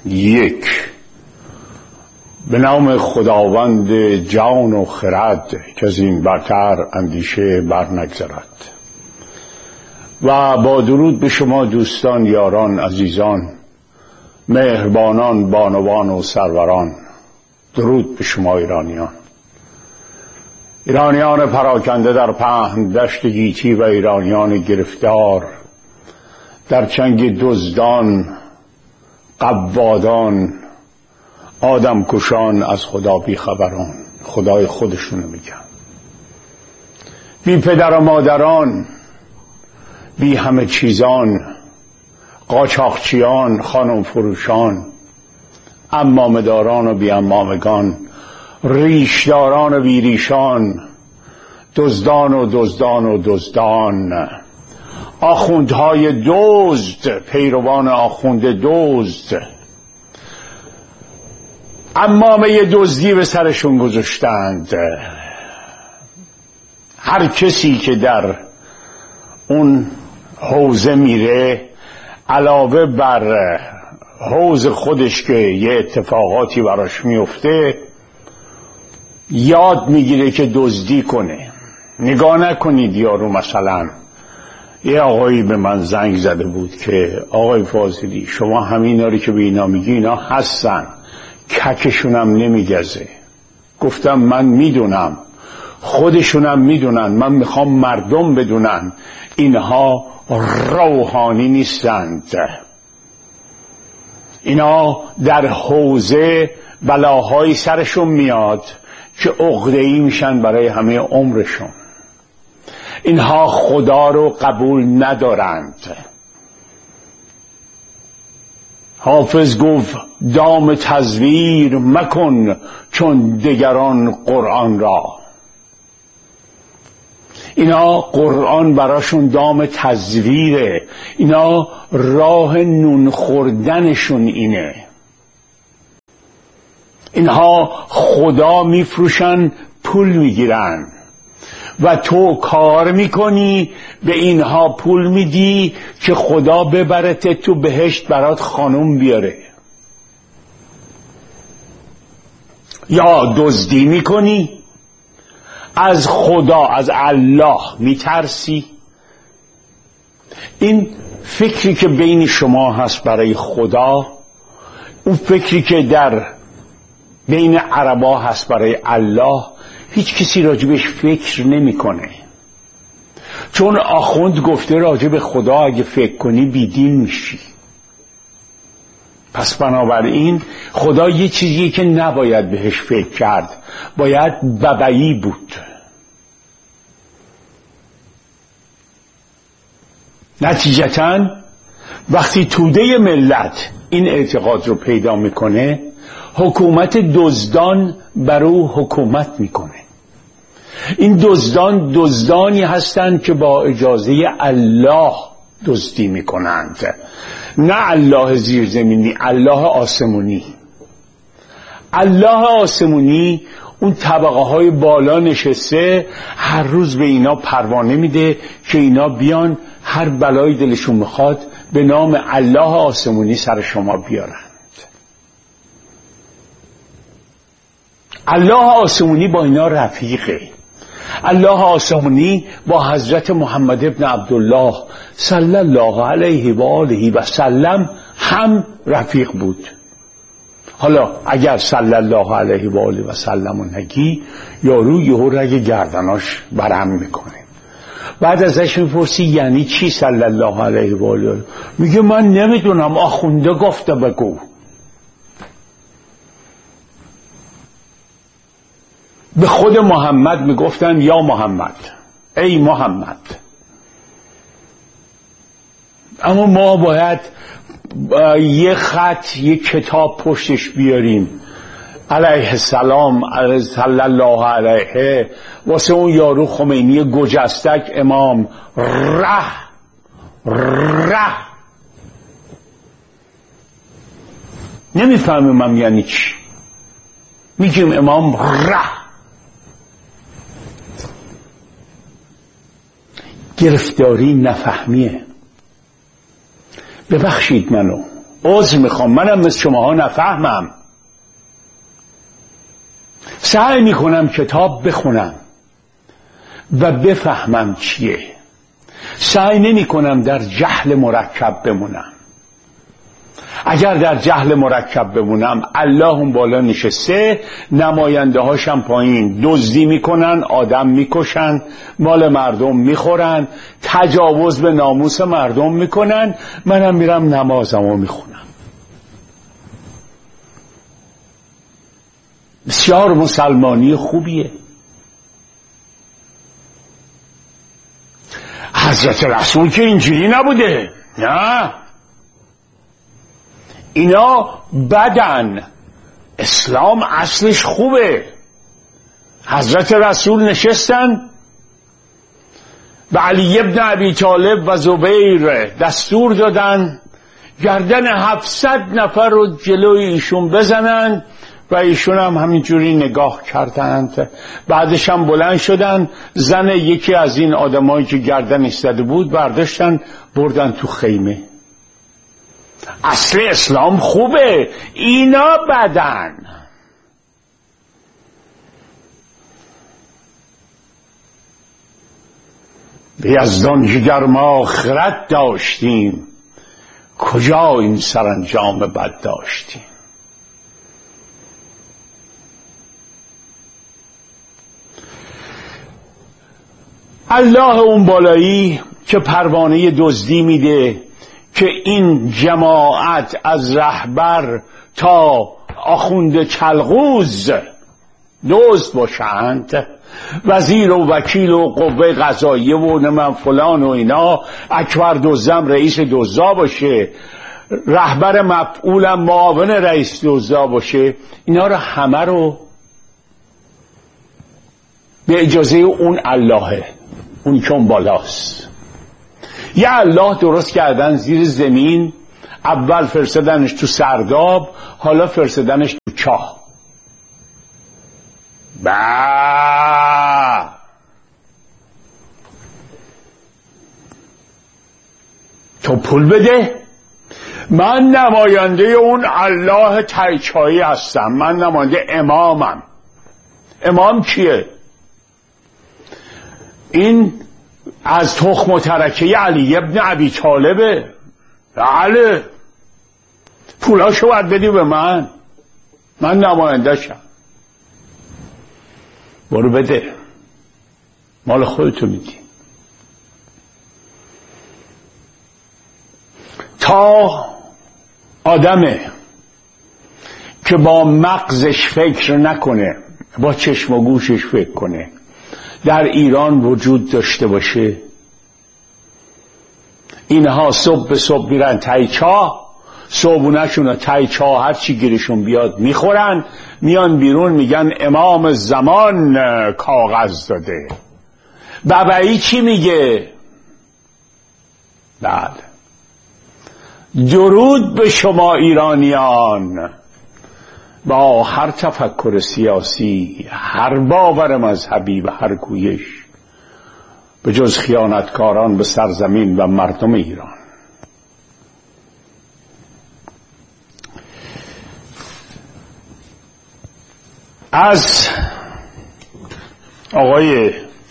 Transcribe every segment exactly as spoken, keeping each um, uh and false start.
یک. به نام خداوند جان و خرد که از این برتر اندیشه بر نگذرد. و با درود به شما دوستان، یاران، عزیزان، مهربانان، بانوان و سروران. درود به شما ایرانیان، ایرانیان پراکنده در پهن دشت گیتی و ایرانیان گرفتار در چنگ دزدان، قوادان، آدم کشان، از خدا بی خبران. خدای خودشونو میگن، بی پدر و مادران، بی همه چیزان، قاچاقچیان، خانم فروشان، عمامه‌داران و بی عمامگان، ریشداران و بی ریشان، دزدان و دزدان و دزدان، آخوندهای دزد، پیروان آخوند دزد، عمامه دزدی به سرشون گذاشتند. هر کسی که در اون حوزه میره، علاوه بر حوز خودش که یه اتفاقاتی براش میفته، یاد میگیره که دزدی کنه. نگاه نکنید یارو مثلا یه آقایی به من زنگ زده بود که آقای فاضلی شما همینا رو که به اینا میگی اینا هستن، ککشونم نمیگزه. گفتم من میدونم، خودشونم میدونن، من میخوام مردم بدونن اینها روحانی نیستند. اینا در حوزه بلاهای سرشون میاد که عقده‌ای میشن برای همه عمرشون. اینها خدا رو قبول ندارند. حافظ گفت دام تزویر مکن چون دگران قرآن را. اینا قرآن براشون دام تزویره، اینا راه نون خوردنشون اینه. اینها خدا میفروشن، پول میگیرن و تو کار میکنی، به اینها پول میدی که خدا ببرت تو بهشت برات خانم بیاره. یا دزدی میکنی، از خدا، از الله میترسی. این فکری که بین شما هست برای خدا، اون فکری که در بین عربا هست برای الله، هیچ کسی راجبش فکر نمیکنه. چون آخوند گفته راجب خدا اگه فکر کنی بیدین میشی. پس بنابراین خدا یه چیزیه که نباید بهش فکر کرد، باید ببعی بود. نتیجتاً وقتی توده ملت این اعتقاد رو پیدا میکنه، حکومت دزدان بر او حکومت میکنه. این دزدان دزدانی هستند که با اجازه الله دزدی میکنند، نه الله زیرزمینی، الله آسمونی. الله آسمونی اون طبقه های بالا نشسته، هر روز به اینا پروانه میده که اینا بیان هر بلایی دلشون میخواد به نام الله آسمونی سر شما بیارن. الله آسمونی با اینا رفیقه. الله آسمونی با حضرت محمد ابن عبدالله صلی الله علیه و آله و سلم هم رفیق بود. حالا اگر صلی الله علیه و آله و سلم نگی، یارو یهو رگ گردناش برهم میکنه. بعد ازش میپرسی یعنی چی صلی الله علیه و آله؟ میگه من نمیدونم، آخونده گفته بگو. به خود محمد میگفتن یا محمد، ای محمد. اما ما باید یه خط، یه کتاب پشتش بیاریم، علیه السلام، صلی الله علیه، واسه اون یارو خمینی گجستک امام ره ره. نمیفهمیم هم یعنی چی. میگیم امام ره. گرفتاری نفهمیه. ببخشید منو، عذر میخوام، منم مثل شماها نفهمم. سعی میکنم کتاب بخونم و بفهمم چیه. سعی نمی کنم در جهل مرکب بمونم. اگر در جهل مرکب بمونم، الله اون بالا نشسته، نماینده هاشم پایین، دزدی میکنن، آدم میکشن، مال مردم میخورن، تجاوز به ناموس مردم میکنن، منم میرم نمازمو میخونم. بسیار مسلمانی خوبیه. حضرت رسول که اینجوری نبوده، نه، اینا بدن. اسلام اصلش خوبه. حضرت رسول نشستن و علی ابن ابی طالب و زبیر دستور دادن گردن هفتصد نفر رو جلوی ایشون بزنن و ایشون هم همینجوری نگاه کردند. بعدش هم بلند شدن، زن یکی از این آدمایی که گردن ایستاده بود برداشتن بردن تو خیمه. اصل اسلام خوبه، اینا بدن. به یزدان جگر ما خرد داشتیم، کجا این سرانجام بد داشتیم. الله اون بالایی که پروانه دزدی میده که این جماعت از رهبر تا آخوند چلغوز دزد باشند، وزیر و وکیل و قوه قضاییه و نمن فلان و اینا، اکبر دزدم رئیس دزدا باشه، رهبر مفعولم معاون رئیس دزدا باشه، اینا رو همه رو به اجازه اون اللهه، اون که اون بالاست. یه الله درست کردن زیر زمین، اول فرستادنش تو سرداب، حالا فرستادنش تو چاه. با تو پول بده، من نماینده اون الله تایچایی هستم، من نماینده امامم. امام کیه؟ این از تخم و ترکه علی ابن ابی طالبه. بله، پولاشو باید بدی به من، من نماینده شم. برو بده، مال خودتو میدی. تا آدمه که با مغزش فکر نکنه، با چشم و گوشش فکر کنه، در ایران وجود داشته باشه. اینها صبح به صبح میرن تای چاه، صبحونه‌شون تای چاه هر چی گیرشون بیاد میخورن، میان بیرون میگن امام زمان کاغذ داده. بابایی چی میگه؟ بله، درود به شما ایرانیان، با هر تفکر سیاسی، هر باور مذهبی و هر گویش، به جز خیانتکاران به سرزمین و مردم ایران. از آقای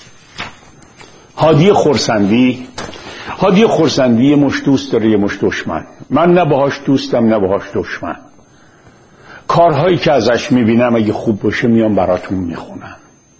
هادی خرسندی، هادی خرسندی یه مش دوست داره یه مش دشمن. من نه باهاش دوستم نه باهاش دشمن. کارهایی که ازش میبینم اگه خوب باشه میام براتون میخونم.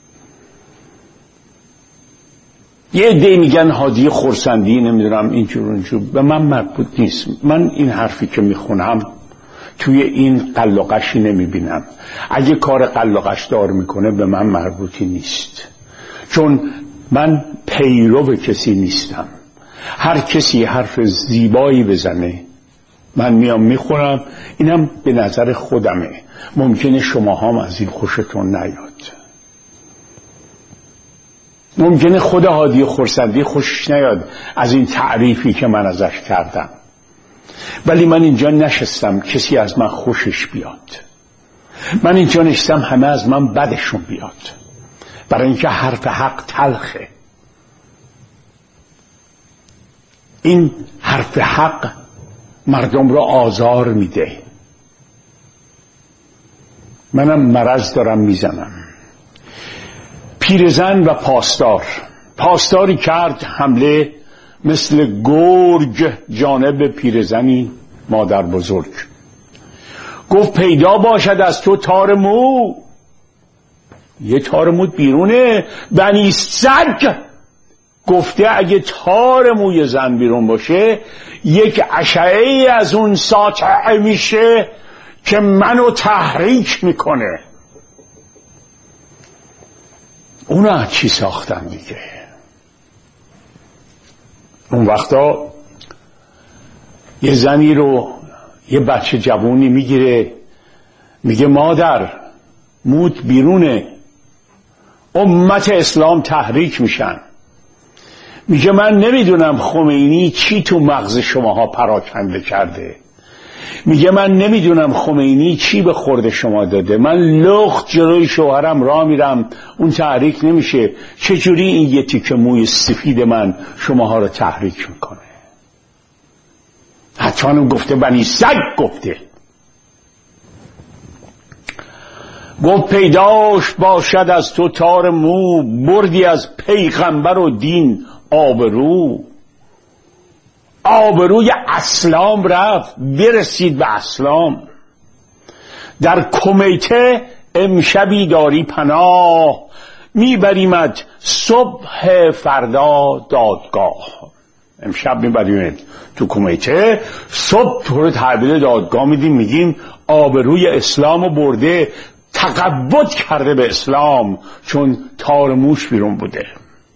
یه عده میگن هادی خرسندی نمیدونم اینجور اونجور، به من مربوط نیست. من این حرفی که میخونم توی این قلقشی نمیبینم. اگه کار قلقش دار میکنه به من مربوطی نیست، چون من پیرو کسی نیستم. هر کسی حرف زیبایی بزنه من میام میخورم، اینم به نظر خودمه. ممکنه شما هم از این خوشتون نیاد، ممکنه خود هادی خرسندی خوشش نیاد از این تعریفی که من ازش کردم، ولی من اینجا نشستم کسی از من خوشش بیاد. من اینجا نشستم همه از من بدشون بیاد، برای اینکه حرف حق تلخه. این حرف حق مردم را آزار میده. منم مرض دارم میزنم. پیرزن و پاسدار، پاسداری کرد حمله مثل گرگ جانب پیرزنی مادر بزرگ. گفت پیدا باشد از تو تار مو. یه تار مو بیرونه. بنی سگ گفته اگه تار موی زن بیرون باشه یک اشعه از اون ساطع میشه که منو تحریک میکنه. اونا چی ساختن دیگه؟ اون وقتا یه زنی رو یه بچه جوونی میگیره میگه مادر موت بیرونه، امت اسلام تحریک میشن. میگه من نمیدونم خمینی چی تو مغز شماها پراکنده کرده. میگه من نمیدونم خمینی چی به خورد شما داده. من لخت جلوی شوهرم راه میرم اون تحریک نمیشه، چجوری این یه تیکه موی سفید من شماها رو تحریک میکنه؟ حتی هم گفته بنی سگ گفته. گفت پیداش باشد از تو تار مو، بردی از پیغمبر و دین آبرو. آبروی اسلام رفت، برسید به اسلام. در کمیته امشبی داری پناه، میبریمت صبح فردا دادگاه. امشب میبریمت تو کمیته، صبح تو رو تحویل دادگاه میدیم، میگیم آبروی اسلامو برده، تقبض کرده به اسلام چون تار موش بیرون بوده.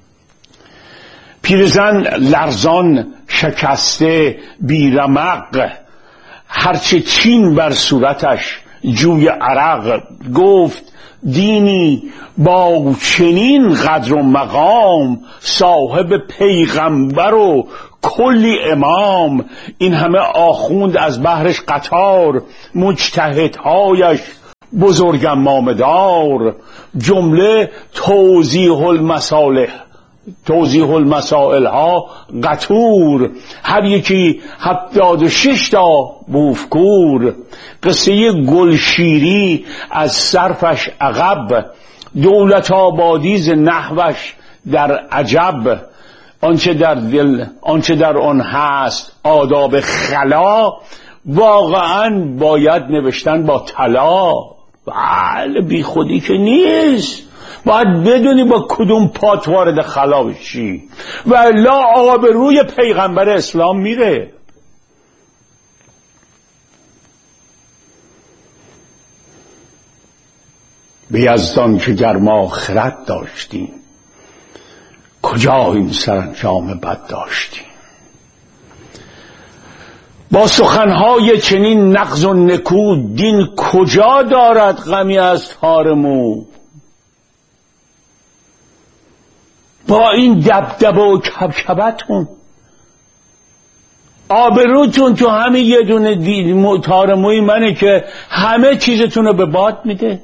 پیرزن لرزان شکسته بیرمق، هرچه چین بر صورتش جوی عرق. گفت دینی با چنین قدر و مقام، صاحب پیغمبر و کلی امام. این همه آخوند از بحرش قطار، مجتهدهایش بزرگم مامدار. جمله توضیح المصالح توضیح المسائل ها قطور، هر یکی هفتاد و شش تا بوفکور. قصه گلشیری از صرفش عقب، دولت آبادیز نحوش در عجب. آنچه در دل آنچه در آن هست آداب خلا، واقعا باید نوشتن با طلا. بله بی خودی که نیست، باید بدونی با کدوم پات وارد خلا بشی و الا آبروی پیغمبر اسلام میره. به یزدان که گر ما خرد داشتیم، کجا این سرانجام بد داشتیم. با سخنهای چنین نغز و نکو، دین کجا دارد غمی از تار مو. با این دبدبه و کبکبتون آبروتون تو همین یه دونه تار موی منه که همه چیزتون رو به باد میده.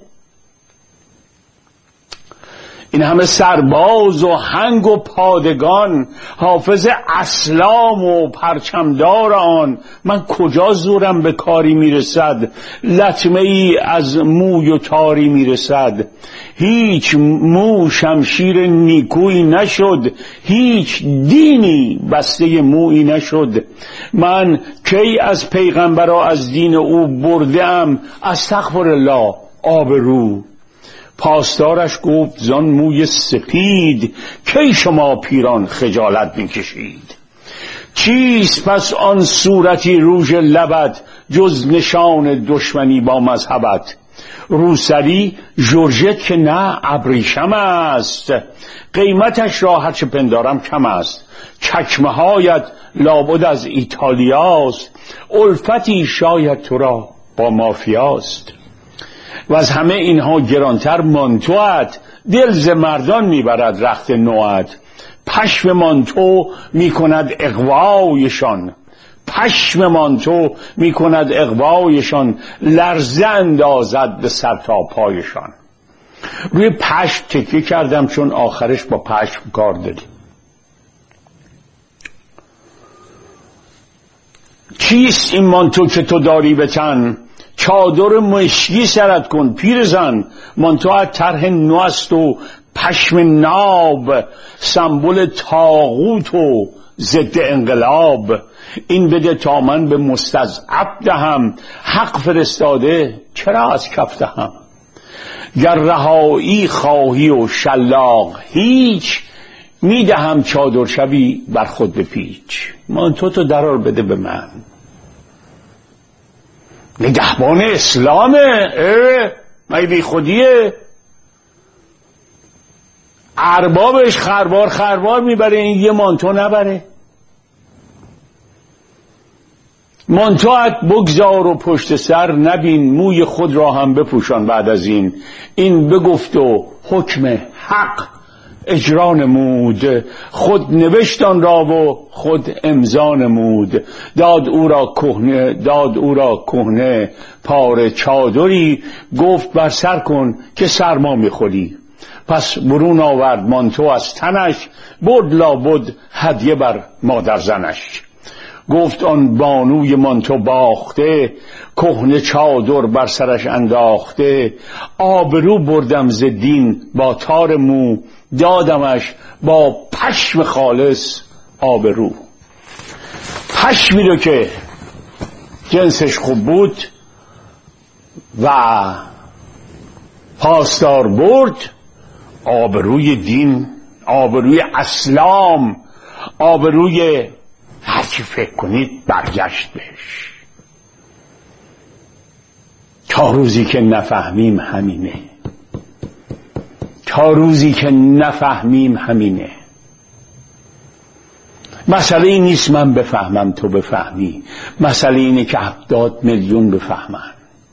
این همه سرباز و هنگ و پادگان، حافظ اسلام و پرچمدار آن، من کجا زورم به کاری میرسد، لطمه ای از موی و تاری میرسد. هیچ مو شمشیر نیکویی نشد، هیچ دینی بسته مویی نشد. من کی از پیغمبر و از دین او بردم، استغفر الله آبرو. پاسدارش گفت زان موی سپید، کی شما پیران خجالت میکشید. چیست پس آن صورتی روژ لبت، جز نشان دشمنی با مذهبت. روسری جورجت که نه ابریشم است، قیمتش را هرچه پندارم کم است. چکمه هایت لابد از ایتالیاست، الفتی شاید تو را با مافیاست. و از همه اینها گرانتر مانتوات، دل ز مردان میبرد رخت نوات. پشم مانتو میکند اغوایشان، پشم مانتو میکند اغوایشان. لرزه اندازد به سر تا پایشان. روی پشم تکیه کردم چون آخرش با پشم کار داریم. چیست این مانتو که تو داری به تن؟ چادر مشکی سرت کن پیرزن. مانتو از طرح نو است و پشم ناب، سمبل طاغوت و ضد انقلاب. این بده تا من به مستضعف دهم، حق فرستاده چرا از کف دهم؟ گر رهایی خواهی و شلاق هیچ، میدهم چادر شوی بر خود بپیچ. مانتو تو درار بده به من. نگهبان اسلامه؟ مگه بی خودیه؟ اربابش خربار خربار میبره، این یه مانتو نبره؟ مانتوات بگذار و پشت سر نبین، موی خود را هم بپوشان بعد از این. این بگفت و حکم حق اجرا نمود، خود نوشتان را و خود امضا نمود. داد او را کهنه داد او را کهنه پاره چادری، گفت بر سر کن که سرما میخوری. پس برون آورد مانتو از تنش، برد لابد هدیه بر مادر زنش. گفت آن بانوی مانتو باخته، کهنه چادر بر سرش انداخته. آبرو بردم ز دین با تار مو، دادمش با پشم خالص آبرو. پشمی رو که جنسش خوب بود و پاسدار برد، آبروی دین، آبروی اسلام، آبروی هرچی فکر کنید برگشت بهش. تا روزی که نفهمیم همینه، تا روزی که نفهمیم همینه. مسئله این نیست من بفهمم تو بفهمی، مسئله اینه که هفتاد میلیون بفهمن.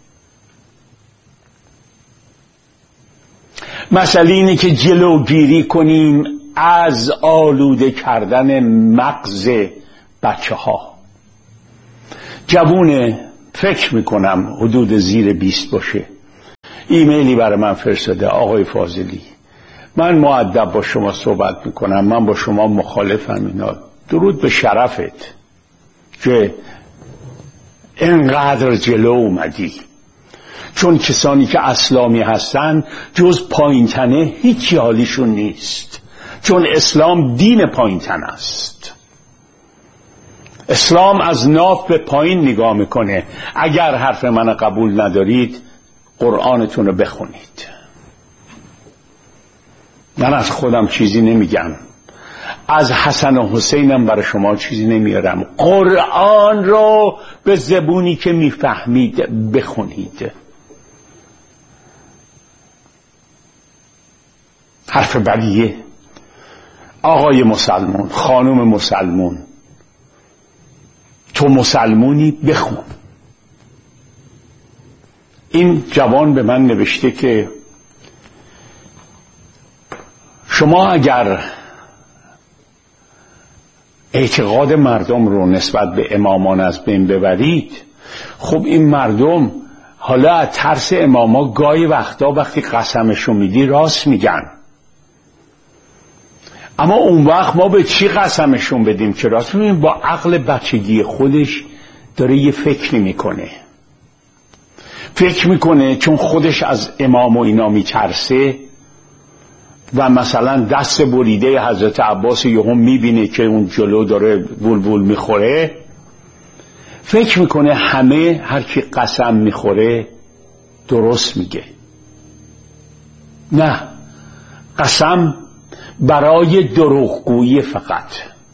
مسئله اینه که جلوگیری کنیم از آلوده کردن مغز بچه ها. جوونه فکر میکنم حدود زیر بیست باشه، ایمیلی برای من فرستاده: آقای فاضلی، من مؤدب با شما صحبت میکنم، من با شما مخالفم. اینا درود به شرفت که انقدر جلو اومدی، چون کسانی که اسلامی هستن جز پایینتنه هیچی حالیشون نیست، چون اسلام دین پایینتن است. اسلام از ناف به پایین نگاه میکنه. اگر حرف من قبول ندارید قرآنتون رو بخونید. من از خودم چیزی نمیگم، از حسن و حسینم برای شما چیزی نمیارم. قرآن رو به زبونی که میفهمید بخونید. حرف بدیه. آقای مسلمون، خانم مسلمون، تو مسلمونی بخون. این جوان به من نوشته که شما اگر اعتقاد مردم رو نسبت به امامان از بین ببرید، خب این مردم حالا از ترس اماما گاهی وقتا وقتی قسمشو میدی راست میگن، اما اون وقت ما به چی قسمشون بدیم که راست میگیم؟ با عقل بچگی خودش داره یه فکری میکنه، فکر میکنه چون خودش از امام و اینا میترسه و مثلا دست بریده حضرت عباس یهو میبینه که اون جلو داره بول میخوره، فکر میکنه همه هر کی قسم میخوره درست میگه. نه، قسم برای دروغگویی فقط.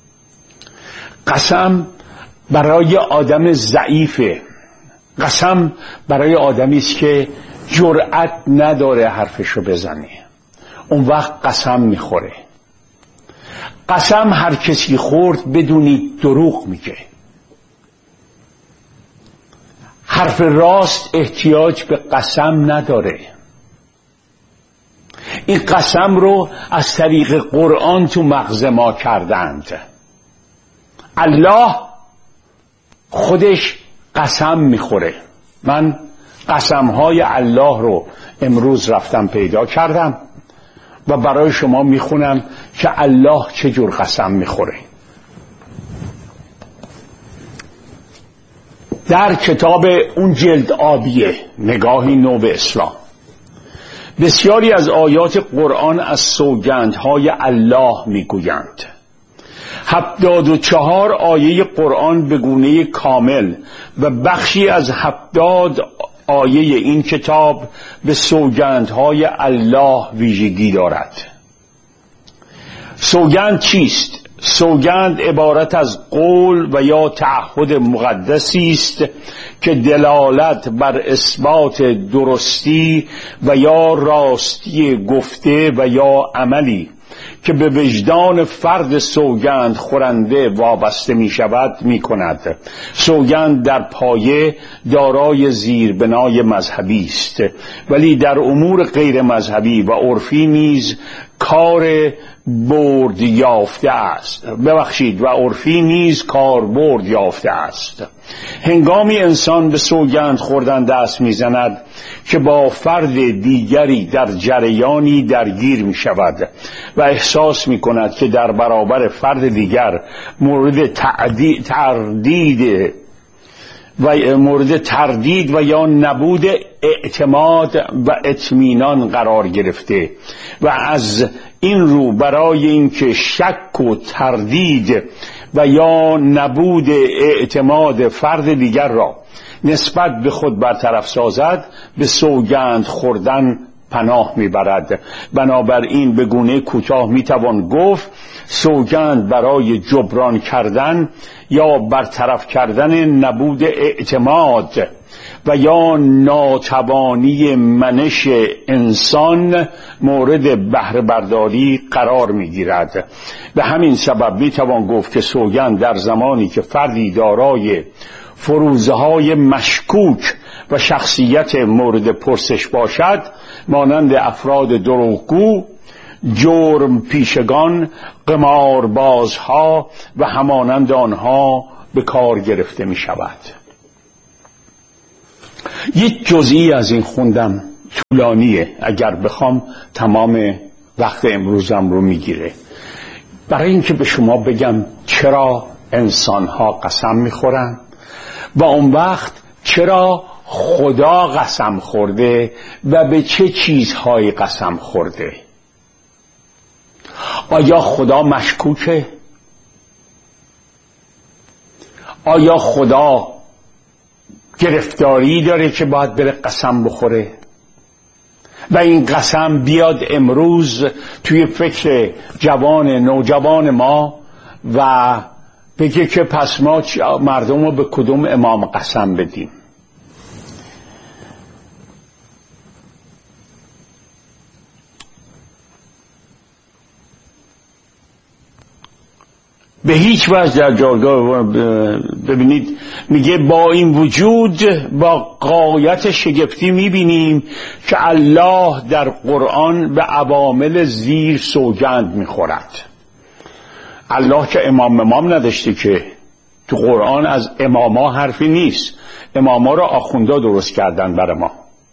قسم برای آدم ضعیفه. قسم برای آدمی است که جرأت نداره حرفشو بزنه، اون وقت قسم میخوره. قسم هر کسی خورد بدونید دروغ میگه. حرف راست احتیاج به قسم نداره. این قسم رو از طریق قرآن تو مغز ما کردند. الله خودش قسم میخوره. من قسمهای الله رو امروز رفتم پیدا کردم و برای شما میخونم که الله چه جور قسم میخوره. در کتاب اون جلد آبیه نگاهی نو به اسلام، بسیاری از آیات قرآن از سوگندهای الله میگویند. هفتاد و چهار آیه قرآن به گونه کامل و بخشی از هفتاد آیه این کتاب به سوگندهای الله ویژگی دارد. سوگند چیست؟ سوگند عبارت از قول و یا تعهد مقدسی است که دلالت بر اثبات درستی و یا راستی گفته و یا عملی که به وجدان فرد سوگند خورنده وابسته می شود می کند. سوگند در پایه دارای زیربنای مذهبی است، ولی در امور غیر مذهبی و عرفی نیز کار برد یافته است ببخشید و عرفی نیز کار برد یافته است. هنگامی انسان به سوگند خوردن دست میزند که با فرد دیگری در جریانی درگیر می شود و احساس می کند که در برابر فرد دیگر مورد تردید و مورد تردید و یا نبود اعتماد و اطمینان قرار گرفته و از این رو برای اینکه شک و تردید و یا نبود اعتماد فرد دیگر را نسبت به خود برطرف سازد به سوگند خوردن پناه میبرد. بنابراین به گونه کوتاه میتوان گفت سوگند برای جبران کردن یا برطرف کردن نبود اعتماد و یا ناتوانی منش انسان مورد بهره برداری قرار میگیرد. به همین سبب میتوان گفت که سوگند در زمانی که فردی دارای فروزهای مشکوک و شخصیت مورد پرسش باشد، مانند افراد دروغگو، جرم پیشگان، قماربازها و همانند آنها به کار گرفته می شود. یک جزئی از این خوندم طولانیه، اگر بخوام تمام وقت امروزم رو میگیره. برای اینکه به شما بگم چرا انسانها قسم میخورن و اون وقت چرا خدا قسم خورده و به چه چیزهایی قسم خورده. آیا خدا مشکوکه؟ آیا خدا گرفتاری داره که باید بره قسم بخوره و این قسم بیاد امروز توی فکر جوان نوجوان ما و بگه که پس ما مردم رو به کدوم امام قسم بدیم؟ به هیچ وجه در جایگاه ببینید میگه با این وجود با غایت شگفتی میبینیم که الله در قرآن به عوامل زیر سوگند میخورد. الله که امام امام نداشته که، تو قرآن از اماما حرفی نیست، اماما را آخوندا درست کردن برای ما.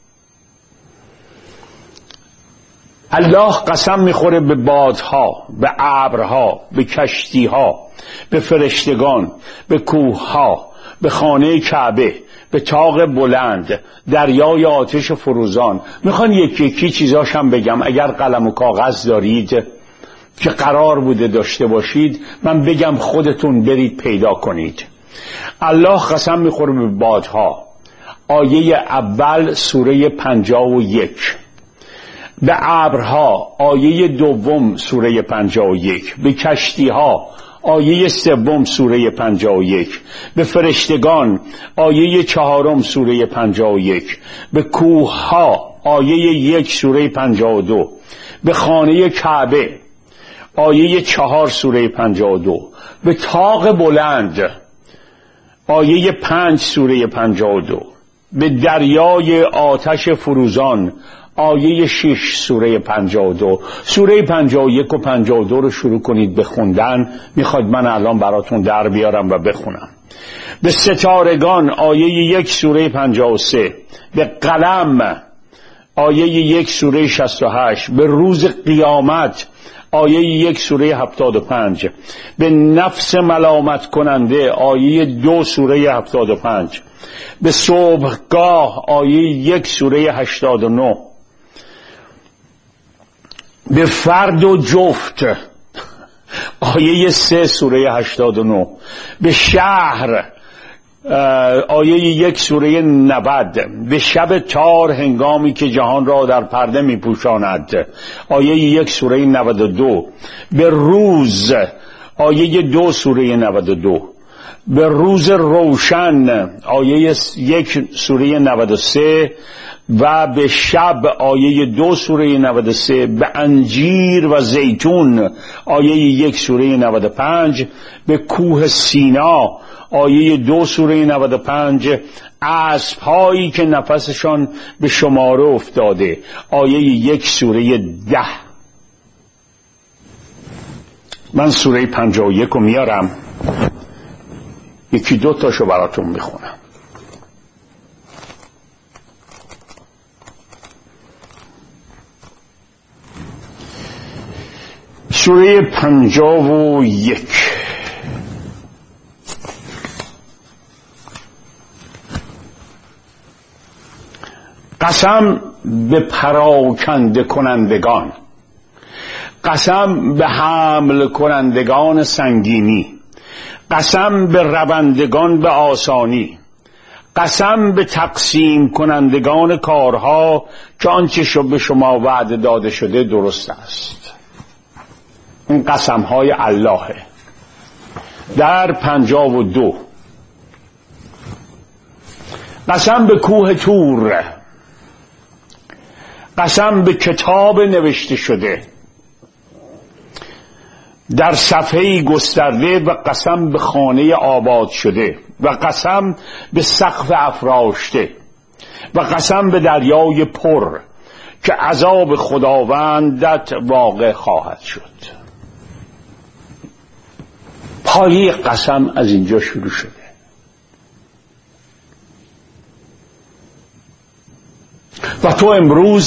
الله قسم میخوره به بادها، به ابرها، به کشتیها، به فرشتگان، به کوهها، به خانه کعبه، به طاق بلند، دریای آتش فروزان. میخوان یکی یکی چیزاش هم بگم، اگر قلم و کاغذ دارید که قرار بوده داشته باشید من بگم خودتون برید پیدا کنید. الله قسم میخوره به بادها، آیه اول سوره پنجاه و یک. به ابرها، آیه دوم سوره پنجاه و یک. به کشتیها، آیه سوم سوره پنجاه و یک. به فرشتگان، آیه چهارم سوره پنجاه و یک. به کوهها، آیه یک سوره پنجاه و دو. به خانه کعبه، آیه چهار سوره پنجاه و دو. به طاق بلند، آیه پنج سوره پنجاه و دو. به دریای آتش فروزان، آیه شش سوره پنجاه و دو. سوره پنجاه و یک و پنجاه و دو رو شروع کنید بخوندن، میخواد من الان براتون در بیارم و بخونم. به ستارگان، آیه یک سوره پنجاه و سه. به قلم، آیه یک سوره شصت و هشت. به روز قیامت، آیه یک سوره هفتاد و پنج. به نفس ملامت کننده، آیه دو سوره هفتاد و پنج. به صبحگاه آیه یک سوره هشتاد و نه، به فرد و جفت آیه سه سوره هشتاد و نه، به شهر آیه یک سوره نود، به شب تار هنگامی که جهان را در پرده می پوشاند آیه یک سوره نود و دو، به روز آیه دو سوره نود و دو، به روز روشن آیه یک سوره نود و سه و به شب آیه دو سوره نود و سه، به انجیر و زیتون آیه یک سوره نود و پنج، به کوه سینا آیه دو سوره نود و پنج، اسب‌هایی که نفسشان به شماره افتاده آیه یک سوره ده. من سوره پنجاه و یک رو میارم، یکی دو تاشو براتون میخونم. سوره پنجاه و یک. قسم به پراکنده کنندگان، قسم به حمل کنندگان سنگینی، قسم به روندگان به آسانی، قسم به تقسیم کنندگان کارها که آنچه به شما وعده داده شده درست است. این قسم های اللهه. در پنجاه و دو، قسم به کوه طور، قسم به کتاب نوشته شده در صفحه گسترده، و قسم به خانه آباد شده، و قسم به سقف افراشته، و قسم به دریای پر که عذاب خداوندت واقع خواهد شد. پایه قسم از اینجا شروع شده. و تو امروز